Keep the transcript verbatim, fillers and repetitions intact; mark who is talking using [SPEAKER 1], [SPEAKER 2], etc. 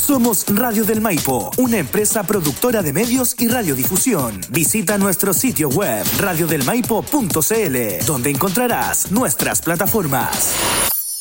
[SPEAKER 1] Somos Radio del Maipo, una empresa productora de medios y radiodifusión. Visita nuestro sitio web radio del maipo punto c l, donde encontrarás nuestras plataformas.